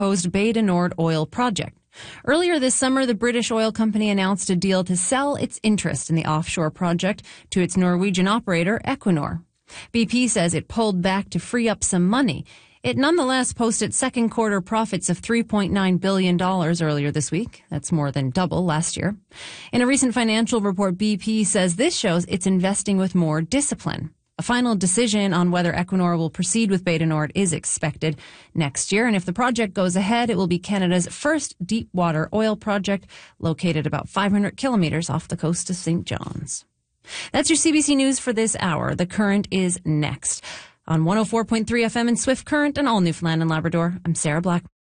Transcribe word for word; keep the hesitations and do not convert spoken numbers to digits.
proposed Bay du Nord oil project. Earlier this summer, the British oil company announced a deal to sell its interest in the offshore project to its Norwegian operator, Equinor. B P says it pulled back to free up some money. It nonetheless posted second quarter profits of three point nine billion dollars earlier this week. That's more than double last year. In a recent financial report, B P says this shows it's investing with more discipline. A final decision on whether Equinor will proceed with Bay du Nord is expected next year, and if the project goes ahead, it will be Canada's first deep-water oil project located about five hundred kilometers off the coast of Saint John's. That's your C B C News for this hour. The Current is next. On one oh four point three F M in Swift Current and all Newfoundland and Labrador, I'm Sarah Black.